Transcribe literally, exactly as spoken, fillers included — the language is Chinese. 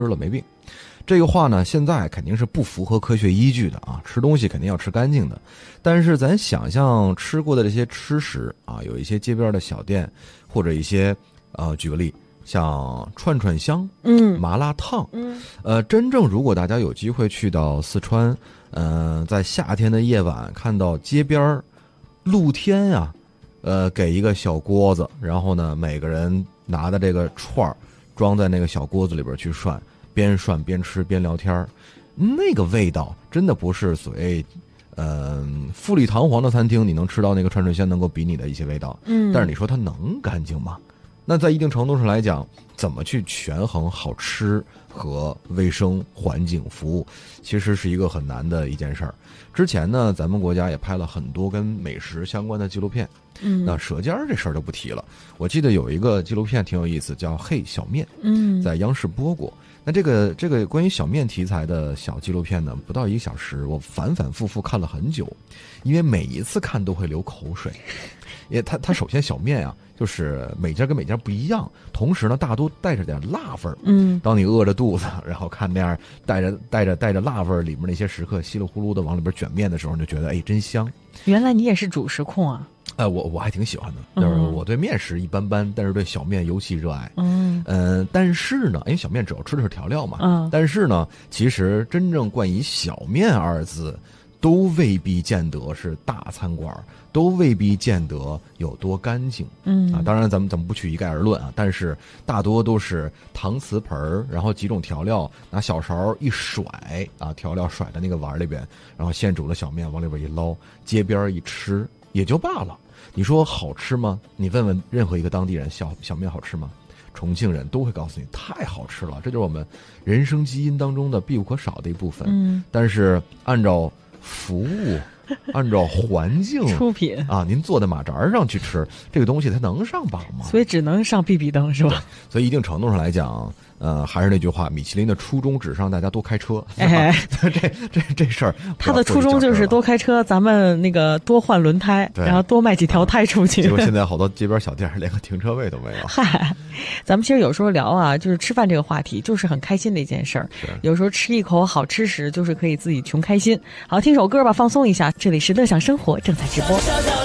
了没病。这个话呢，现在肯定是不符合科学依据的啊！吃东西肯定要吃干净的，但是咱想象吃过的这些吃食啊，有一些街边的小店，或者一些呃，举个例，像串串香、 嗯， 麻辣烫， 嗯， 呃，真正如果大家有机会去到四川，呃，在夏天的夜晚看到街边露天呀、啊，呃，给一个小锅子，然后呢，每个人拿的这个串儿装在那个小锅子里边去涮。边涮边吃边聊天，那个味道真的不是所谓，呃，富丽堂皇的餐厅你能吃到那个串串香能够比拟的一些味道。 嗯， 但是你说它能干净吗？那在一定程度上来讲，怎么去权衡好吃和卫生环境服务，其实是一个很难的一件事儿。之前呢，咱们国家也拍了很多跟美食相关的纪录片。 嗯， 那舌尖这事儿就不提了。我记得有一个纪录片挺有意思，叫《嘿小面》， 嗯， 在央视播过。那这个这个关于小面题材的小纪录片呢，不到一个小时，我反反复复看了很久，因为每一次看都会流口水。因为它它首先小面啊，就是每家跟每家不一样，同时呢大多带着点辣味儿。 嗯， 当你饿着肚子，然后看那样带着带着带着辣味儿，里面那些食客稀里呼噜的往里边卷面的时候，你就觉得哎真香。 原来你也是主食控啊。 呃，我我还挺喜欢的，就是我对面食一般般，但是对小面尤其热爱。 嗯， 呃，但是呢，因为小面主要吃的是调料嘛， 嗯， 但是呢，其实真正冠以小面二字，都未必见得是大餐馆，都未必见得有多干净。 嗯啊，当然咱们咱们不去一概而论啊，但是大多都是搪瓷盆，然后几种调料，拿小勺一甩啊，调料甩在那个碗里边，然后现煮的小面往里边一捞，街边一吃也就罢了。你说好吃吗？你问问任何一个当地人，小小面好吃吗？重庆人都会告诉你太好吃了，这就是我们人生基因当中的必不可少的一部分。 嗯， 但是按照服务，按照环境出品啊，您坐在马扎上去吃这个东西，它能上榜吗？ 所以只能上必比登是吧？ 所以一定程度上来讲，呃，还是那句话，米其林的初衷只是让大家多开车。 哎， 这这这事儿， 他的初衷就是多开车，咱们那个多换轮胎，然后多卖几条胎出去。 结果现在好多街边小店连个停车位都没有。 嗨，咱们其实有时候聊啊，就是吃饭这个话题，就是很开心的一件事儿。有时候吃一口好吃食，就是可以自己穷开心。好，听首歌吧，放松一下。这里是乐享生活，正在直播。